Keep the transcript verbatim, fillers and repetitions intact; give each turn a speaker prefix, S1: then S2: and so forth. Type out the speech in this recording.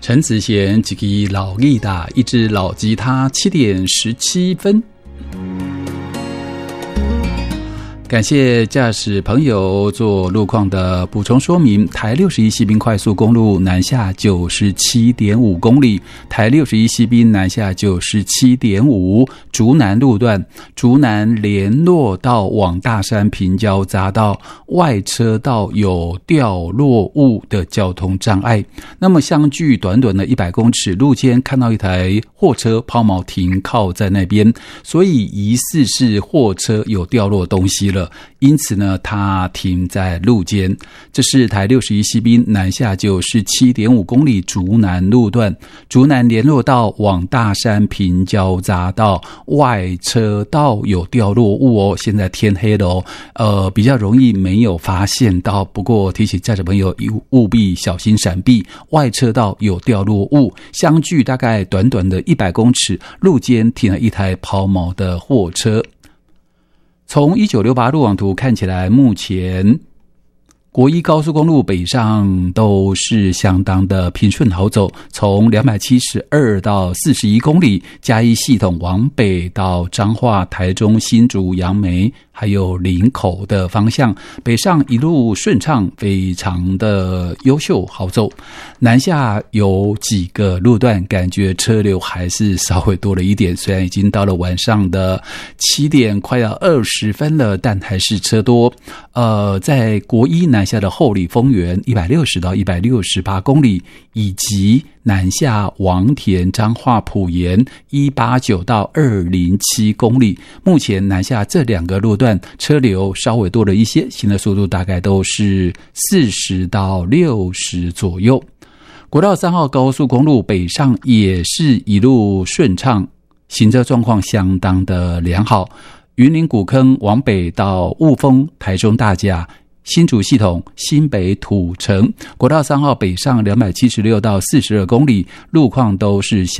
S1: 陈子贤一支老吉他，一支老吉他，七点十七分。感谢驾驶朋友做路况的补充说明。台六十一西滨快速公路南下 九十七点五 公里，台六十一西滨南下 九十七点五， 竹南路段竹南联络道往大山平交匝道外车道有掉落物的交通障碍。那么相距短短的一百公尺，路肩看到一台货车抛锚停靠在那边，所以疑似是货车有掉落东西了，因此呢它停在路肩。这是台六十一西滨南下 九十七点五 公里竹南路段竹南联络道往大山平交匝道外车道有掉落物哦。现在天黑了哦，呃，比较容易没有发现到，不过提醒驾驶朋友务必小心闪避，外车道有掉落物，相距大概短短的一百公尺，路肩停了一台抛锚的货车。从一九六八路网图看起来，目前国一高速公路北上都是相当的平顺好走，从两百七十二到四十一公里，嘉义系统往北到彰化、台中、新竹、杨梅还有林口的方向，北上一路顺畅，非常的优秀好走。南下有几个路段感觉车流还是稍微多了一点，虽然已经到了晚上的七点快要二十分了，但还是车多。呃，在国一南下的后里丰原一百六十到一百六十八公里，以及南下王田彰化埔盐一百八十九到二百零七公里，目前南下这两个路段车流稍微多了一些，行的速度大概都是四十到六十左右。国道三号高速公路北上也是一路顺畅，行车状况相当的良好。云林古坑往北到雾峰、台中大甲、新竹系统、新北土城，国道三号北上两百七十六到四十二公里，路况都是相